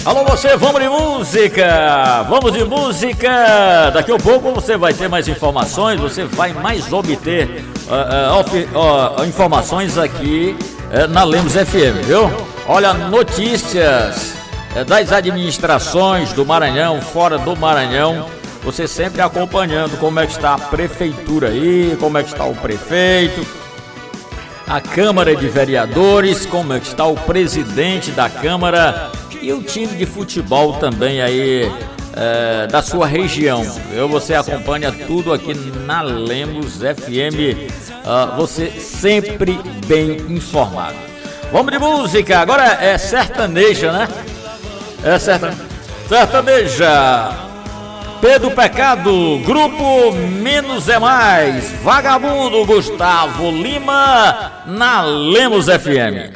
Alô você, vamos de música! Vamos de música! Daqui a pouco você vai ter mais informações, você vai mais obter informações aqui na Lemos FM, viu? Olha, notícias das administrações do Maranhão, fora do Maranhão, você sempre acompanhando como é que está a prefeitura aí, como é que está o prefeito, a Câmara de Vereadores, como é que está o presidente da Câmara e o time de futebol também aí da sua região. Você acompanha tudo aqui na Lemos FM, você sempre bem informado. Vamos de música, agora é sertaneja, né? É sertaneja. Pedro Pecado, Grupo Menos é Mais, Vagabundo, Gustavo Lima, na Lemos FM.